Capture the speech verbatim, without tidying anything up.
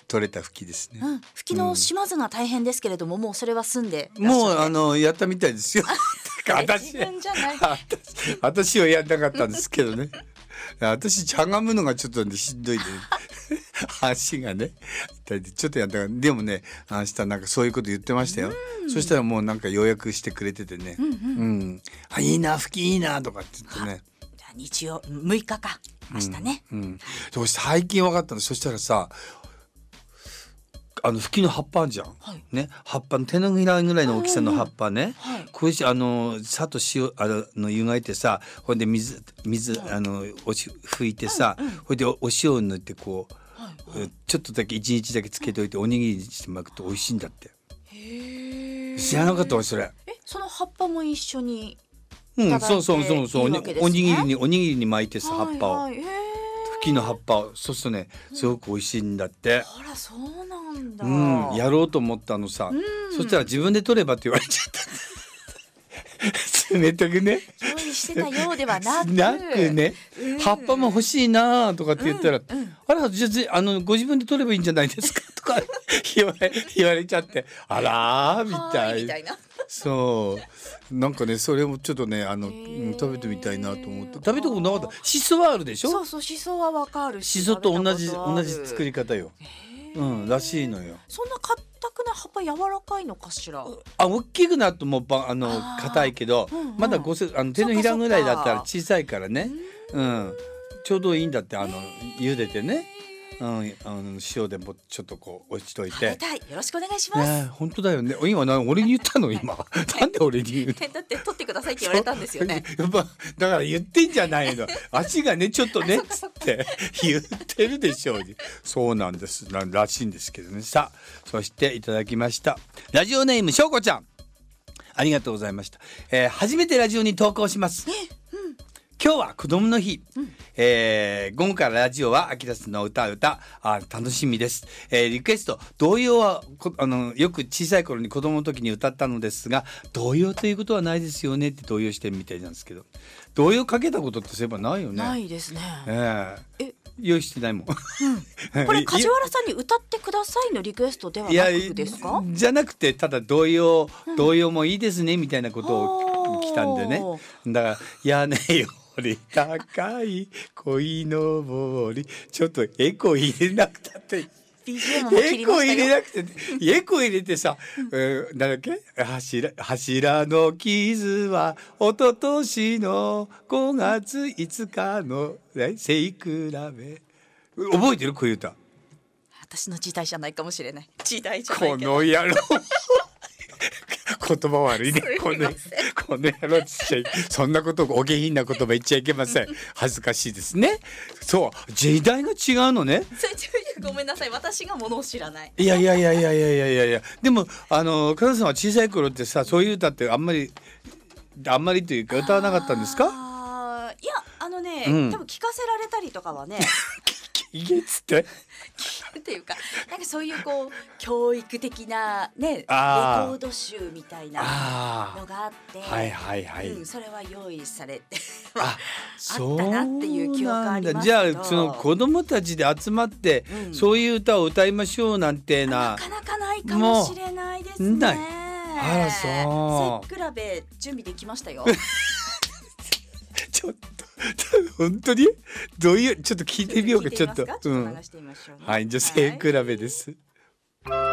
取れた吹きですね、 うん、吹きの島津は大変ですけれども、うん、もうそれは済んでもうあのやったみたいですよ私自分じゃない私私はやんなかったんですけどね私茶がむのがちょっと、ね、しんどいで足がね痛いでちょっとやったからでもね明日なんかそういうこと言ってましたよ、うん、そしたらもうなんか予約してくれててね、うんうんうん、あいいな吹きいいなとかって言ってねじゃあ日曜むいかか明日ね、 うんうん、そして最近分かったのそしたらさあの吹きの葉っぱあるじゃん、はい、ね、葉っぱの手のひらぐらいの大きさの葉っぱね、はい、こういうあの砂と塩あの湯がいてさほんで水水、はい、あのおし拭いてさ、うんうん、ほいで お, お塩を塗ってこう、はいはい、ちょっとだけ一日だけつけておいておにぎりにして巻くと美味しいんだって。へー、知らなかったわそれ。 えその葉っぱも一緒にうん、そうそうそうそう、ね、おにぎりにおにぎりに巻いてさ、はいはい、葉っぱを吹きの葉っぱをそうするとねすごく美味しいんだって、 うん、あらそうなんだ、 うん、やろうと思ったのさ、うん、そしたら自分で取ればって言われちゃった冷たくね用意してたようではなくなくね、うん、葉っぱも欲しいなとかって言ったら、うんうん、あらじゃああのご自分で取ればいいんじゃないですかとか言われ言われちゃってあらーみたい、 みたいなそうなんかねそれもちょっとねあの食べてみたいなと思って食べたことなかった。しそはあるでしょ。 そうそうしそはわかるししそと同じ同じ作り方よ、うんらしいのよ。 そんな硬くな葉っぱ柔らかいのかしら。 あ大きくなるともうあの硬いけど、うんうん、まだごせあの手のひらぐらいだったら小さいからね、うん、ちょうどいいんだってあの茹でてね。うん、あの塩でもちょっとこう落ちといて食べたい。よろしくお願いします、 ね、本当だよね。今な俺に言ったの今なんで俺に言うのだって取ってくださいって言われたんですよねやっぱだから言ってんじゃないの足がねちょっとねつって言ってるでしょうにそうなんですならしいんですけどね。さあそしていただきましたラジオネームしょうこちゃんありがとうございました、えー、初めてラジオに投稿します。今日は子供の日、うんえー、午後からラジオはアキラスの歌を歌あ楽しみです、えー、リクエスト童謡はあのよく小さい頃に子供の時に歌ったのですが童謡ということはないですよねって童謡してるみたいなんですけど童謡かけたことってそういえばないよね。 ないですね、 えー、え用意してないもん、 うん、これ梶原さんに歌ってくださいのリクエストではなくですか。 じゃなくてただ童謡、うん、童謡もいいですねみたいなことを来たんでねだから屋根よ高い恋のぼりちょっとエコ入れなくたってビージーエム も切りましたよ。エコ入れなくてエコ入れてさ、うんえー、なんだっけ柱柱の傷は一昨年のごがついつかの背比べ覚えてるこういう歌。 私の時代じゃないかもしれない。時代じゃないけどこの野郎言葉悪いねこのこの野郎ちっちゃいそんなことお下品な言葉言っちゃいけません恥ずかしいですね。そう時代が違うのねごめんなさい私がものを知らない。 いやいやいやいやいやいやいやいやでもあの加藤さんは小さい頃ってさそういう歌ってあんまりあんまりというか歌わなかったんですか。 あいやあのね、うん、多分聞かせられたりとかはねいけっつってっていうかなんかそういうこう教育的なねレコード集みたいなのがあってはいはいはい、 うん、それは用意されてあったなっていう記憶ありますけど。 じゃあその子供たちで集まって、うん、そういう歌を歌いましょうなんてななかなかないかもしれないですね。 ないあらそう背比べ準備できましたよちょっと本当にどういうちょっと聞いてみようかちょっと、 うん、はいじゃあ背比べです、はい